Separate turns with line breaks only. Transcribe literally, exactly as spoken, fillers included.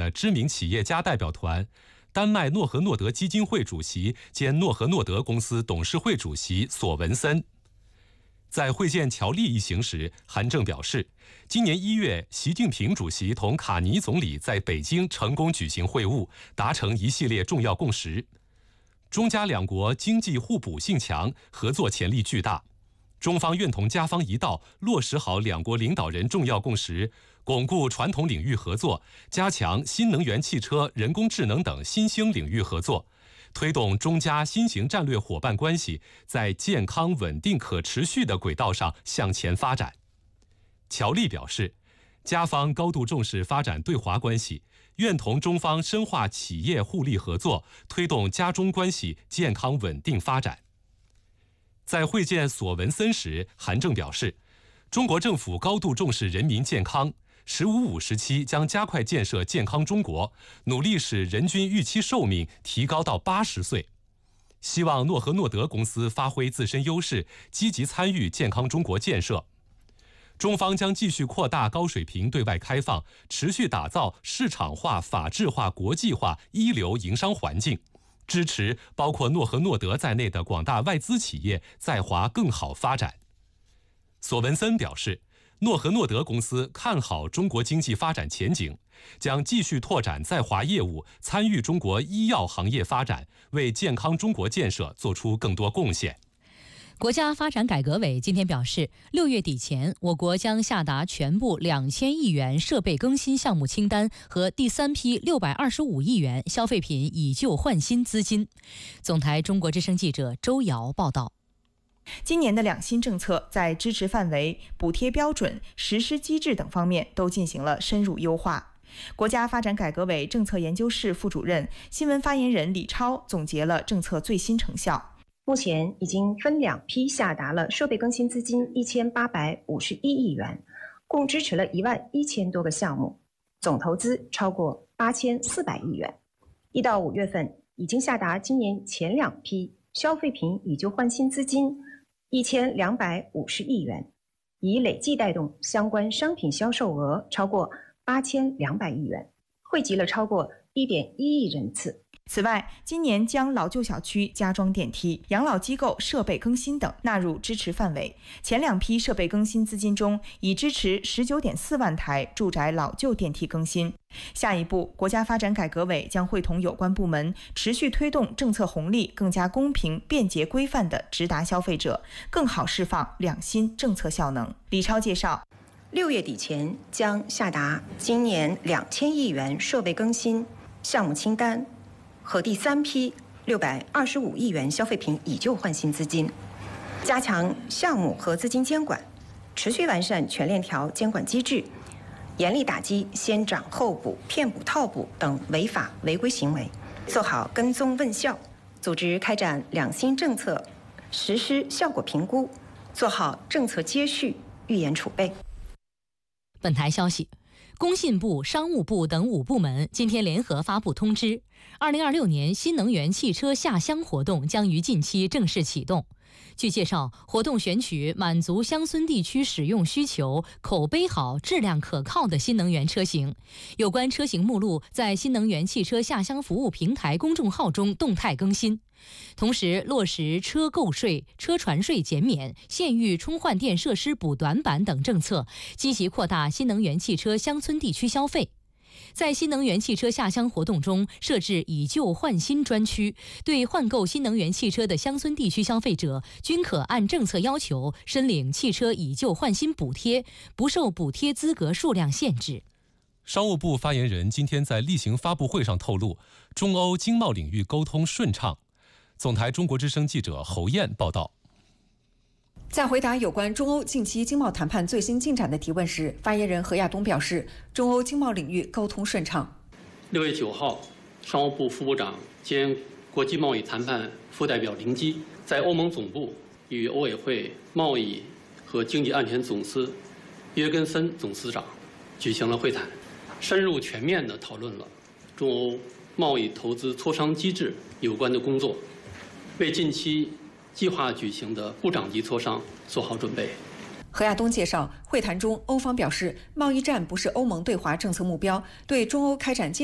的知名企业家代表团，丹麦诺和诺德基金会主席兼诺和诺德公司董事会主席索文森。在会见乔利一行时，韩正表示，今年一月，习近平主席同卡尼总理在北京成功举行会晤，达成一系列重要共识。中加两国经济互补性强，合作潜力巨大。中方愿同加方一道，落实好两国领导人重要共识，巩固传统领域合作，加强新能源汽车、人工智能等新兴领域合作，推动中加新型战略伙伴关系在健康、稳定、可持续的轨道上向前发展。乔利表示，加方高度重视发展对华关系，愿同中方深化企业互利合作，推动加中关系健康稳定发展。在会见索文森时，韩正表示，中国政府高度重视人民健康，十五五时期将加快建设健康中国，努力使人均预期寿命提高到八十岁。希望诺和诺德公司发挥自身优势，积极参与健康中国建设。中方将继续扩大高水平对外开放，持续打造市场化、法治化、国际化一流营商环境，支持包括诺和诺德在内的广大外资企业在华更好发展。索文森表示，诺和诺德公司看好中国经济发展前景，将继续拓展在华业务，参与中国医药行业发展，为健康中国建设做出更多贡献。
国家发展改革委今天表示，六月底前，我国将下达全部两千亿元设备更新项目清单和第三批六百二十五亿元消费品以旧换新资金。总台中国之声记者周瑶报道。
今年的两新政策在支持范围、补贴标准、实施机制等方面都进行了深入优化。国家发展改革委政策研究室副主任、新闻发言人李超总结了政策最新成效。
目前已经分两批下达了设备更新资金一千八百五十一亿元，共支持了一万一千多个项目，总投资超过八千四百亿元。一到五月份，已经下达今年前两批消费品以旧换新资金一千两百五十亿元，已累计带动相关商品销售额超过八千两百亿元，惠及了超过一点一亿人次。
此外，今年将老旧小区加装电梯、养老机构设备更新等纳入支持范围。前两批设备更新资金中，已支持 十九点四万台住宅老旧电梯更新。下一步，国家发展改革委将会同有关部门持续推动政策红利更加公平、便捷、规范地直达消费者，更好释放两新政策效能。李超介绍，
六月底前将下达今年两千亿元设备更新项目清单和第三批六百二十五亿元消费品以旧换新资金，加强项目和资金监管，持续完善全链条监管机制，严厉打击先涨后补、骗补套补等违法违规行为，做好跟踪问效，组织开展两新政策实施效果评估，做好政策接续、预研储备。
本台消息，工信部、商务部等五部门今天联合发布通知，二零二六年新能源汽车下乡活动将于近期正式启动。据介绍，活动选取满足乡村地区使用需求、口碑好、质量可靠的新能源车型。有关车型目录在新能源汽车下乡服务平台公众号中动态更新。同时落实车购税、车船税减免、县域充换电设施补短板等政策，积极扩大新能源汽车乡村地区消费。在新能源汽车下乡活动中，设置以旧换新专区，对换购新能源汽车的乡村地区消费者，均可按政策要求申领汽车以旧换新补贴，不受补贴资格数量限制。
商务部发言人今天在例行发布会上透露，中欧经贸领域沟通顺畅。总台中国之声记者侯燕报道。
在回答有关中欧近期经贸谈判最新进展的提问时，发言人何亚东表示，中欧经贸领域沟通顺畅。
六月九号，商务部副部长兼国际贸易谈判副代表林基在欧盟总部与欧委会贸易和经济安全总司约根森总司长举行了会谈，深入全面地讨论了中欧贸易投资磋商机制有关的工作，为近期计划举行的部长级磋商做好准备。
何亚东介绍，会谈中欧方表示，贸易战不是欧盟对华政策目标，对中欧开展